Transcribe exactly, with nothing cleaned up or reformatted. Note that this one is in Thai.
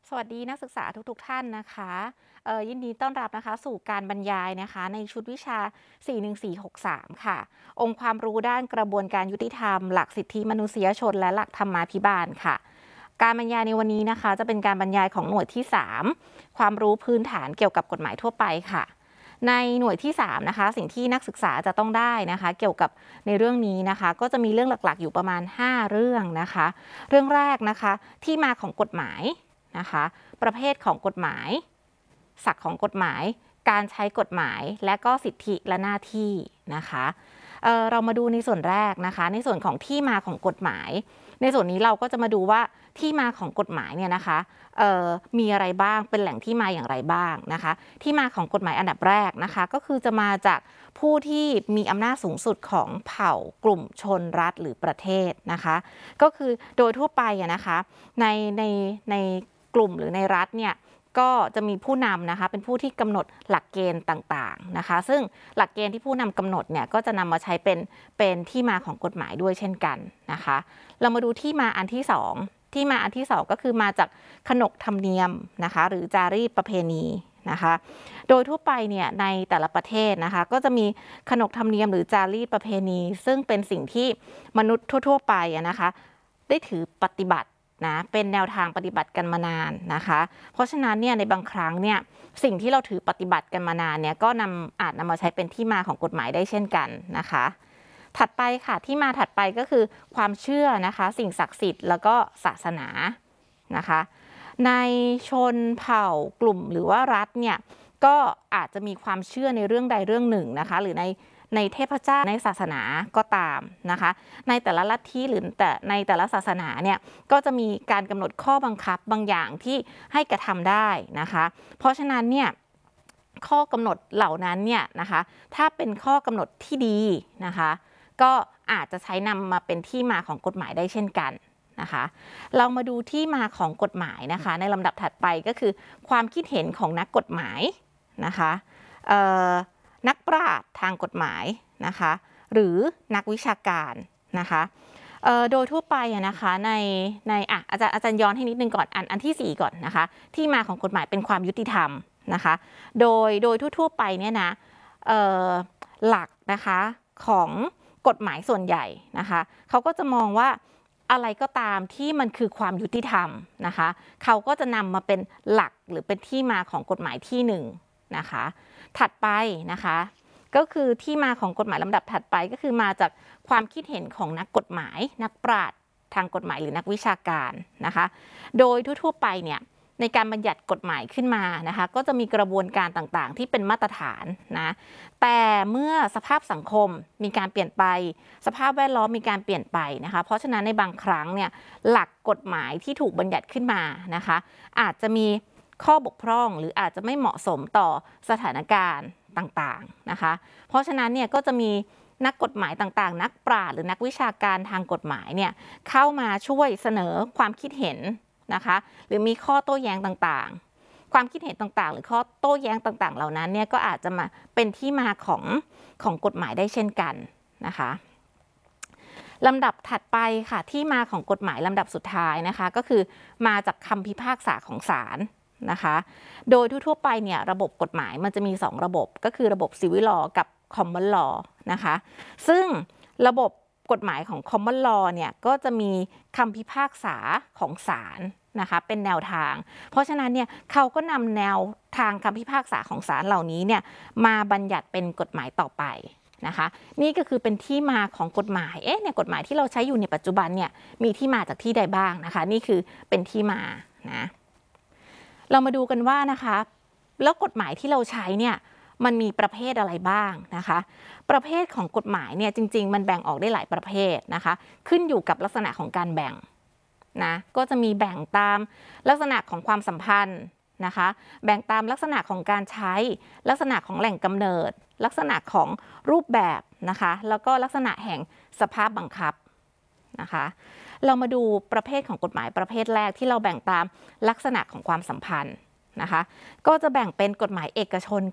สวัสดีนักศึกษาทุกๆท่านนะคะเอ่อยินดีต้อนรับนะคะสู่การบรรยายนะคะในชุดวิชา สี่หนึ่งสี่หกสาม ค่ะองค์ความรู้ด้านกระบวนการยุติธรรมหลักสิทธิมนุษยชนและหลักธรรมาภิบาลค่ะการบรรยายในวันนี้นะคะจะเป็นการบรรยายของหน่วยที่ สาม ความรู้พื้นฐานเกี่ยวกับกฎหมายทั่วไปค่ะในหน่วยที่ สาม นะคะสิ่งที่นักศึกษาจะต้องได้นะคะเกี่ยวกับในเรื่องนี้นะคะก็จะมีเรื่องหลักๆอยู่ประมาณ ห้า เรื่องนะคะเรื่องแรกนะคะที่มาของกฎหมายนะคะประเภทของกฎหมายศักดิ์ของกฎหมายการใช้กฎหมายและก็สิทธิและหน้าที่นะคะเเรามาดูในส่วนแรกนะคะในส่วนของที่มาของกฎหมายในส่วนนี้เราก็จะมาดูว่าที่มาของกฎหมายเนี่ยนะคะมีอะไรบ้างเป็นแหล่งที่มาอย่างไรบ้างนะคะที่มาของกฎหมายอันดับแรกนะคะก็คือจะมาจากผู้ที่มีอำนาจสูงสุดของเผ่ากลุ่มชนรัฐหรือประเทศนะคะก็คือโดยทั่วไปนะคะในในในกลุ่มหรือในรัฐเนี่ยก็จะมีผู้นำนะคะเป็นผู้ที่กำหนดหลักเกณฑ์ต่างๆนะคะซึ่งหลักเกณฑ์ที่ผู้นำกำหนดเนี่ยก็จะนำมาใช้เป็นเป็นที่มาของกฎหมายด้วยเช่นกันนะคะเรามาดูที่มาอันที่สองที่มาอันที่สองก็คือมาจากขนบธรรมเนียมนะคะหรือจารีตประเพณีนะคะโดยทั่วไปเนี่ยในแต่ละประเทศนะคะก็จะมีขนบธรรมเนียมหรือจารีตประเพณี ซึ่งเป็นสิ่งที่มนุษย์ทั่วๆไปนะคะได้ถือปฏิบัตินะเป็นแนวทางปฏิบัติกันมานานนะคะเพราะฉะนั้นเนี่ยในบางครั้งเนี่ยสิ่งที่เราถือปฏิบัติกันมานานเนี่ยก็นำอาจนำมาใช้เป็นที่มาของกฎหมายได้เช่นกันนะคะถัดไปค่ะที่มาถัดไปก็คือความเชื่อนะคะสิ่งศักดิ์สิทธิ์แล้วก็ศาสนานะคะในชนเผ่ากลุ่มหรือว่ารัฐเนี่ยก็อาจจะมีความเชื่อในเรื่องใดเรื่องหนึ่งนะคะหรือในในเทพเจ้าในศาสนาก็ตามนะคะในแต่ละลัทธิหรือแต่ในแต่ละศาสนาเนี่ยก็จะมีการกำหนดข้อบังคับบางอย่างที่ให้กระทำได้นะคะเพราะฉะนั้นเนี่ยข้อกำหนดเหล่านั้นเนี่ยนะคะถ้าเป็นข้อกำหนดที่ดีนะคะก็อาจจะใช้นำมาเป็นที่มาของกฎหมายได้เช่นกันนะคะเรามาดูที่มาของกฎหมายนะคะในลำดับถัดไปก็คือความคิดเห็นของนักกฎหมายนะคะนักปราชญ์ทางกฎหมายนะคะหรือนักวิชาการนะคะโดยทั่วไปนะคะในในอ่ะอาจารย์อาจารย์ย้อนให้นิดนึงก่อนอันอันที่สี่ก่อนนะคะที่มาของกฎหมายเป็นความยุติธรรมนะคะโดยโดยทั่วๆไปเนี่ยนะหลักนะคะของกฎหมายส่วนใหญ่นะคะเขาก็จะมองว่าอะไรก็ตามที่มันคือความยุติธรรมนะคะเขาก็จะนำมาเป็นหลักหรือเป็นที่มาของกฎหมายที่หนึ่งนะคะถัดไปนะคะก็คือที่มาของกฎหมายลำดับถัดไปก็คือมาจากความคิดเห็นของนักกฎหมายนักปราชญ์ทางกฎหมายหรือนักวิชาการนะคะโดยทั่วๆไปเนี่ยในการบัญญัติกฎหมายขึ้นมานะคะก็จะมีกระบวนการต่างๆที่เป็นมาตรฐานนะแต่เมื่อสภาพสังคมมีการเปลี่ยนไปสภาพแวดล้อมมีการเปลี่ยนไปนะคะเพราะฉะนั้นในบางครั้งเนี่ยหลักกฎหมายที่ถูกบัญญัติขึ้นมานะคะอาจจะมีข้อบกพร่องหรืออาจจะไม่เหมาะสมต่อสถานการณ์ต่างๆนะคะเพราะฉะนั้นเนี่ยก็จะมีนักกฎหมายต่างๆนักปราชญ์หรือนักวิชาการทางกฎหมายเนี่ยเข้ามาช่วยเสนอความคิดเห็นนะคะหรือมีข้อโต้แย้งต่างๆความคิดเห็นต่างๆหรือข้อโต้แย้งต่างๆเหล่านั้นเนี่ยก็อาจจะมาเป็นที่มาของของกฎหมายได้เช่นกันนะคะลำดับถัดไปค่ะที่มาของกฎหมายลำดับสุดท้ายนะคะก็คือมาจากคำพิพากษาของศาลนะคะโดยทั่วๆไปเนี่ยระบบกฎหมายมันจะมีสองระบบก็คือระบบซิวิลลอว์กับคอมมอนลอว์นะคะซึ่งระบบกฎหมายของคอมมอนลอว์เนี่ยก็จะมีคำพิพากษาของศาลนะคะเป็นแนวทางเพราะฉะนั้นเนี่ยเขาก็นำแนวทางคำพิพากษาของศาลเหล่านี้เนี่ยมาบัญญัติเป็นกฎหมายต่อไปนะคะนี่ก็คือเป็นที่มาของกฎหมายเอ๊ะเนี่ยกฎหมายที่เราใช้อยู่ในปัจจุบันเนี่ยมีที่มาจากที่ใดบ้างนะคะนี่คือเป็นที่มานะเรามาดูกันว่านะคะแล้วกฎหมายที่เราใช้เนี่ยมันมีประเภทอะไรบ้างนะคะประเภทของกฎหมายเนี่ยจริงๆมันแบ่งออกได้หลายประเภทนะคะขึ้นอยู่กับลักษณะของการแบ่งนะก็จะมีแบ่งตามลักษณะของความสัมพันธ์นะคะแบ่งตามลักษณะของการใช้ลักษณะของแหล่งกำเนิดลักษณะของรูปแบบนะคะแล้วก็ลักษณะแห่งสภาพบังคับนะคะเรามาดูประเภทของกฎหมายประเภทแรกที่เราแบ่งตามลักษณะของความสัมพันธ์นะคะก็จะแบ่งเป็นกฎหมายเอกชน